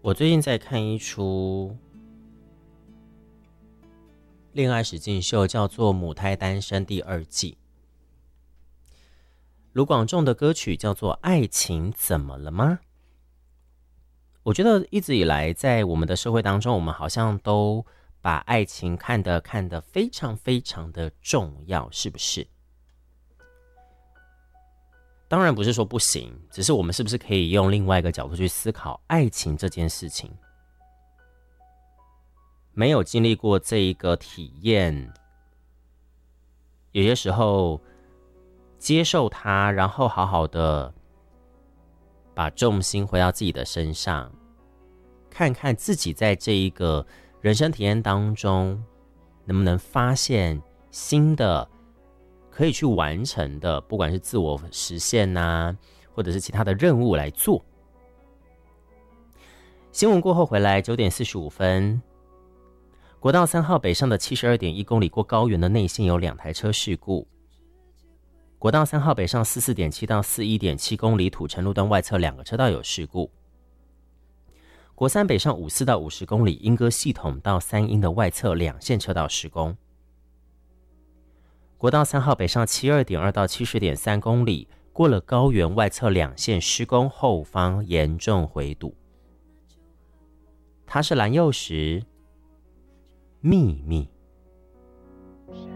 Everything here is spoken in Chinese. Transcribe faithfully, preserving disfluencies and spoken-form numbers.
我最近在看一出恋爱实境秀，叫做《母胎单身》第二季。卢广仲的歌曲叫做《爱情怎么了吗》。我觉得一直以来在我们的社会当中，我们好像都把爱情看得看得非常非常的重要，是不是？当然不是说不行，只是我们是不是可以用另外一个角度去思考爱情这件事情。没有经历过这一个体验，有些时候接受它，然后好好的把重心回到自己的身上，看看自己在这一个人生体验当中能不能发现新的可以去完成的，不管是自我实现啊，或者是其他的任务来做。新闻过后回来，九点四十五分，国道三号北上的 七十二点一 公里过高原的内线有两台车事故。国道三号北上 四十四点七 到 四十一点七 公里土城路段外侧两个车道有事故。国三北上五十四到五十公里莺歌系统到三鶯的外侧两线车道施工。国道三号北上 七十二点二 到 七十点三 公里，过了高原外侧两线施工，后方严重回堵。它是蓝幼时秘密。